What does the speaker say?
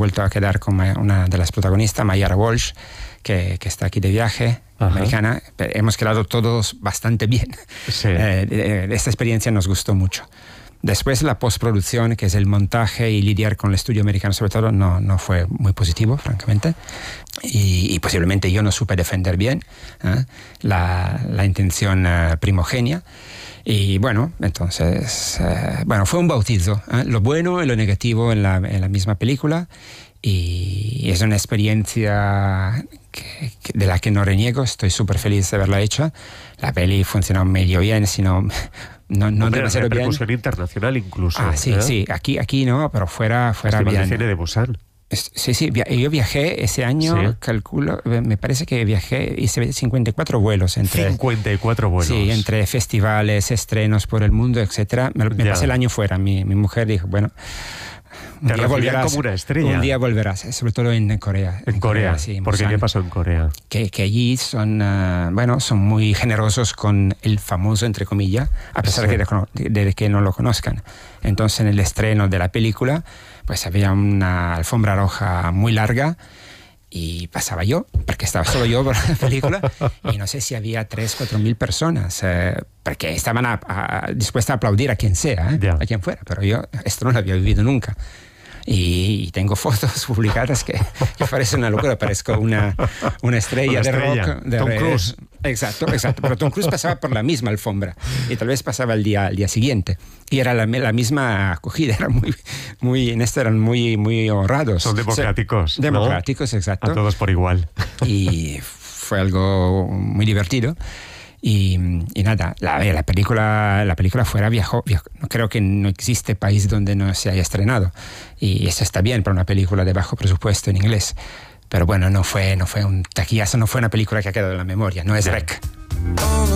vuelto a quedar con una de las protagonistas, Mayara Walsh, que está aquí de viaje, americana. Hemos quedado todos bastante bien. Sí. Esta experiencia nos gustó mucho. Después la postproducción, que es el montaje y lidiar con el estudio americano sobre todo, no fue muy positivo, francamente. Y posiblemente yo no supe defender bien la intención primogenia. Y bueno, entonces, fue un bautizo, lo bueno y lo negativo en la misma película. Y es una experiencia de la que no reniego, estoy súper feliz de haberla hecha. La peli funcionó medio bien, sino no demasiado bien. Repercusión internacional incluso. Sí, aquí no, pero fuera bien. Cine de Busan. Sí, yo viajé ese año, calculo, me parece que hice 54 vuelos. 54 vuelos. Sí, entre festivales, estrenos por el mundo, etcétera. Me pasé el año fuera. Mi mujer dijo, bueno, te recibían como una estrella. Un día volverás, sobre todo en Corea. En Corea, sí. ¿Por qué? ¿Qué pasó en Corea? Que allí son muy generosos con el famoso, entre comillas, a pesar de que no lo conozcan. Entonces, en el estreno de la película, pues había una alfombra roja muy larga y pasaba yo, porque estaba solo yo por la película, y no sé si había 3,000-4,000 personas, porque estaban dispuestas a aplaudir a quien sea, a quien fuera, pero yo esto no lo había vivido nunca. Y tengo fotos publicadas que parece una locura, parezco una estrella de rock. Tom Cruise. Exacto, pero Tom Cruise pasaba por la misma alfombra y tal vez pasaba al día siguiente. Y era la misma acogida, era en esto eran muy honrados. Son democráticos. Democráticos, ¿no? Exacto. A todos por igual. Y fue algo muy divertido. Y nada, la película fuera viajó. Creo que no existe país donde no se haya estrenado. Y eso está bien para una película de bajo presupuesto en inglés. Pero bueno, no fue un taquillazo, no fue una película que ha quedado en la memoria, no es REC.